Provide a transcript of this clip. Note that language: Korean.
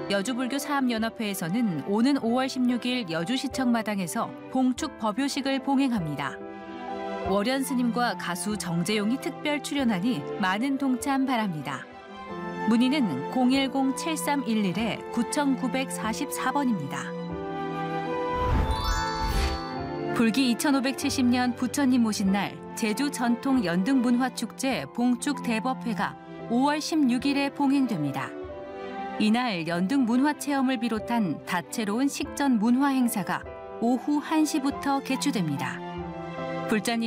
여주불교 사암연합회에서는 오는 5월 16일 여주시청 마당에서 봉축 법요식을 봉행합니다. 월연 스님과 가수 정재용이 특별 출연하니 많은 동참 바랍니다. 문의는 010-7311-9944번입니다. 불기 2570년 부처님 오신 날 제주 전통 연등문화축제 봉축대법회가 5월 16일에 봉행됩니다. 이날 연등문화체험을 비롯한 다채로운 식전 문화 행사가 오후 1시부터 개최됩니다. 불자님